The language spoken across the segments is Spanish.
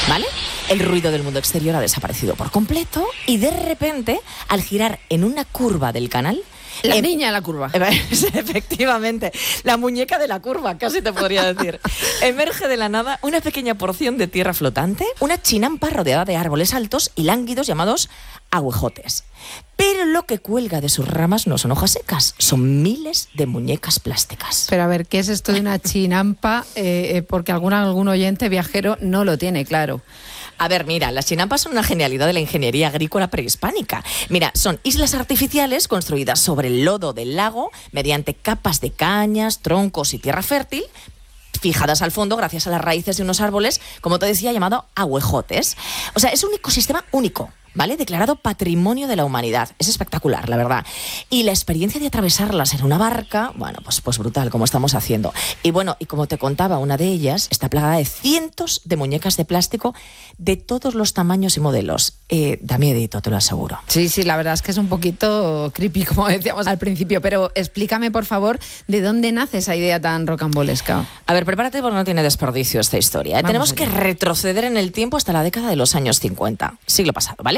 ¿vale? El ruido del mundo exterior ha desaparecido por completo y de repente, al girar en una curva del canal... La niña de la curva. Efectivamente, la muñeca de la curva, casi te podría decir. Emerge de la nada una pequeña porción de tierra flotante, una chinampa rodeada de árboles altos y lánguidos llamados aguejotes. Pero lo que cuelga de sus ramas no son hojas secas, son miles de muñecas plásticas. Pero a ver, ¿qué es esto de una chinampa? Porque algún oyente viajero no lo tiene claro. A ver, mira, las chinampas son una genialidad de la ingeniería agrícola prehispánica. Mira, son islas artificiales construidas sobre el lodo del lago mediante capas de cañas, troncos y tierra fértil, fijadas al fondo gracias a las raíces de unos árboles, como te decía, llamado aguejotes. O sea, es un ecosistema único, ¿vale? Declarado Patrimonio de la Humanidad. Es espectacular, la verdad. Y la experiencia de atravesarlas en una barca, bueno, pues brutal, como estamos haciendo. Y bueno, y como te contaba, una de ellas está plagada de cientos de muñecas de plástico de todos los tamaños y modelos. Da miedito, te lo aseguro. Sí, la verdad es que es un poquito creepy, como decíamos al principio, pero explícame, por favor, ¿de dónde nace esa idea tan rocambolesca? A ver, prepárate porque no tiene desperdicio esta historia. Tenemos que retroceder en el tiempo hasta la década de los años 50, siglo pasado, ¿vale?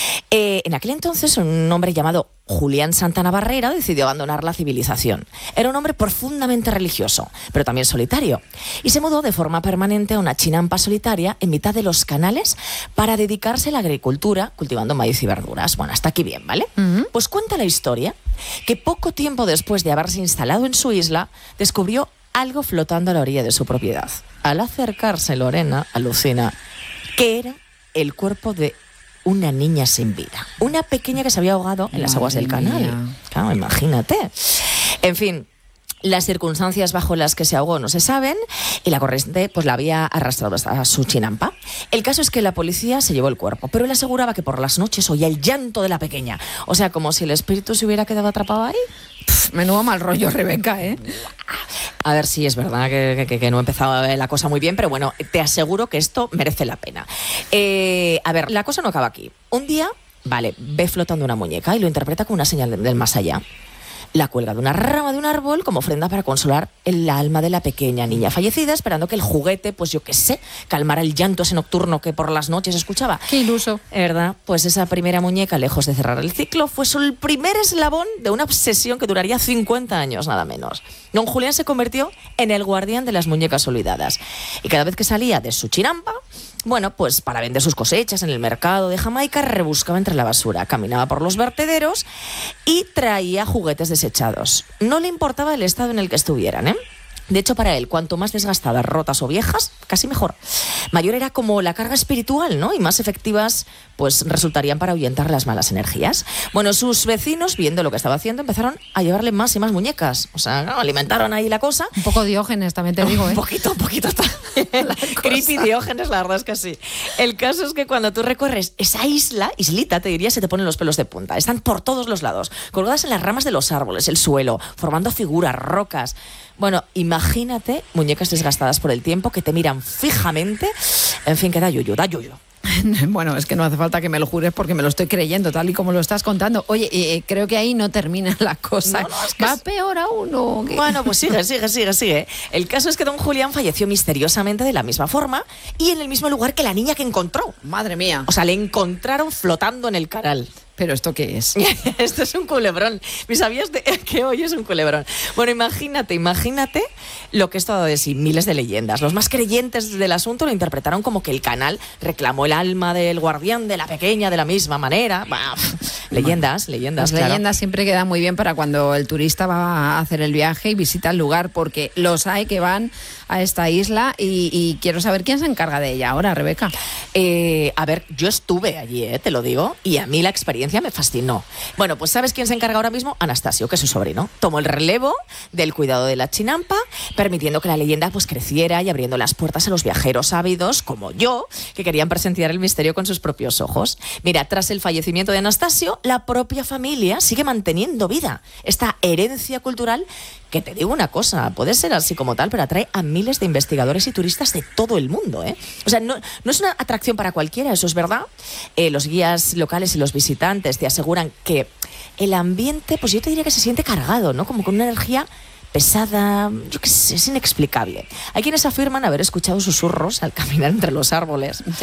En aquel entonces un hombre llamado Julián Santana Barrera decidió abandonar la civilización. Era un hombre profundamente religioso, pero también solitario, y se mudó de forma permanente a una chinampa solitaria en mitad de los canales para dedicarse a la agricultura, cultivando maíz y verduras. Bueno, hasta aquí bien, ¿vale? Pues cuenta la historia que poco tiempo después de haberse instalado en su isla, descubrió algo flotando a la orilla de su propiedad. Al acercarse, Lorena alucina que era el cuerpo de una niña sin vida. Una pequeña que se había ahogado en las aguas del canal. Claro, imagínate. En fin, las circunstancias bajo las que se ahogó no se saben y la corriente pues la había arrastrado hasta su chinampa. El caso es que la policía se llevó el cuerpo, pero él aseguraba que por las noches oía el llanto de la pequeña. O sea, como si el espíritu se hubiera quedado atrapado ahí. Menudo mal rollo, Rebeca, ¿eh? A ver, sí, es verdad que no empezaba la cosa muy bien, pero bueno, te aseguro que esto merece la pena. A ver, la cosa no acaba aquí. Un día, ve flotando una muñeca y lo interpreta como una señal del más allá. La cuelga de una rama de un árbol como ofrenda para consolar el alma de la pequeña niña fallecida, esperando que el juguete, pues yo qué sé, calmara el llanto ese nocturno que por las noches escuchaba. Qué iluso. ¿Verdad? Pues esa primera muñeca, lejos de cerrar el ciclo, fue solo el primer eslabón de una obsesión que duraría 50 años, nada menos. Don Julián se convirtió en el guardián de las muñecas olvidadas. Y cada vez que salía de su chinampa, bueno, pues para vender sus cosechas en el mercado de Jamaica, rebuscaba entre la basura, caminaba por los vertederos y traía juguetes desechados. No le importaba el estado en el que estuvieran, ¿eh? De hecho, para él, cuanto más desgastadas, rotas o viejas, casi mejor. Mayor era como la carga espiritual, ¿no? Y más efectivas, pues resultarían para ahuyentar las malas energías. Bueno, sus vecinos, viendo lo que estaba haciendo, empezaron a llevarle más y más muñecas. O sea, ¿no? Alimentaron ahí la cosa. Un poco Diógenes, también te digo, ¿eh? Un poquito. Creepy Diógenes, la verdad es que sí. El caso es que cuando tú recorres esa islita, te diría, se te ponen los pelos de punta. Están por todos los lados, colgadas en las ramas de los árboles, el suelo, formando figuras, rocas. Bueno, imagínate muñecas desgastadas por el tiempo que te miran fijamente. En fin, que da yuyu. Bueno, es que no hace falta que me lo jures porque me lo estoy creyendo, tal y como lo estás contando. Oye, creo que ahí no termina la cosa. No, es que va peor aún, ¿o qué? Bueno, pues sigue. El caso es que don Julián falleció misteriosamente de la misma forma y en el mismo lugar que la niña que encontró. Madre mía. O sea, le encontraron flotando en el canal. ¿Pero esto qué es? Esto es un culebrón. ¿Me sabías que hoy es un culebrón? Bueno, imagínate lo que esto ha dado de sí. Miles de leyendas. Los más creyentes del asunto lo interpretaron como que el canal reclamó el alma del guardián de la pequeña de la misma manera. Bah, leyendas, Las claro. leyendas siempre quedan muy bien para cuando el turista va a hacer el viaje y visita el lugar, porque los hay que van a esta isla y quiero saber quién se encarga de ella ahora, Rebeca. A ver, yo estuve allí, te lo digo, y a mí la experiencia me fascinó. Bueno, pues ¿sabes quién se encarga ahora mismo? Anastasio, que es su sobrino. Tomó el relevo del cuidado de la chinampa, permitiendo que la leyenda pues creciera y abriendo las puertas a los viajeros ávidos, como yo, que querían presenciar el misterio con sus propios ojos. Mira, tras el fallecimiento de Anastasio, la propia familia sigue manteniendo vida esta herencia cultural que, te digo una cosa, puede ser así como tal, pero atrae a miles de investigadores y turistas de todo el mundo, ¿eh? O sea, no es una atracción para cualquiera, eso es verdad. Los guías locales y los visitantes te aseguran que el ambiente, pues yo te diría que se siente cargado, ¿no? Como con una energía pesada, yo qué sé, es inexplicable. Hay quienes afirman haber escuchado susurros al caminar entre los árboles.